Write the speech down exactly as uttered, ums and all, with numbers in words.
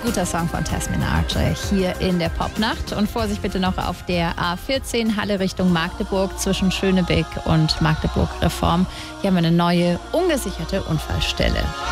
guter Song von Tess Minaj hier in der Popnacht. Und Vorsicht bitte noch auf der A vierzehn Halle Richtung Magdeburg zwischen Schönebeck und Magdeburg Reform. Hier haben wir eine neue ungesicherte Unfallstelle.